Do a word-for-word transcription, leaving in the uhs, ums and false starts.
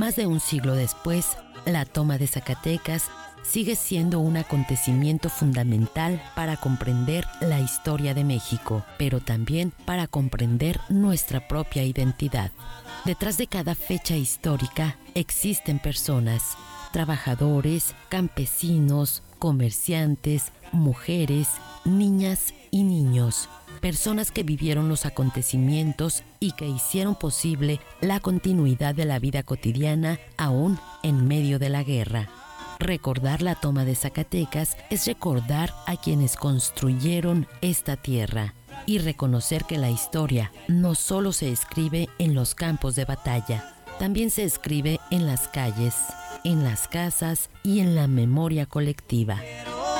Más de un siglo después, la toma de Zacatecas sigue siendo un acontecimiento fundamental para comprender la historia de México, pero también para comprender nuestra propia identidad. Detrás de cada fecha histórica existen personas, trabajadores, campesinos, comerciantes, mujeres, niñas y niños, personas que vivieron los acontecimientos y que hicieron posible la continuidad de la vida cotidiana aún en medio de la guerra. Recordar la toma de Zacatecas es recordar a quienes construyeron esta tierra y reconocer que la historia no solo se escribe en los campos de batalla, también se escribe en las calles, en las casas y en la memoria colectiva.